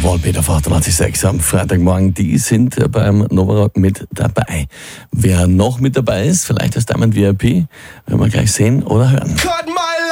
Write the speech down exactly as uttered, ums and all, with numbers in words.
Wallpeter auf achtundachtzig Komma sechs am Freitagmorgen, die sind beim Novarock mit dabei. Wer noch mit dabei ist, vielleicht als Diamond V I P, werden wir gleich sehen oder hören.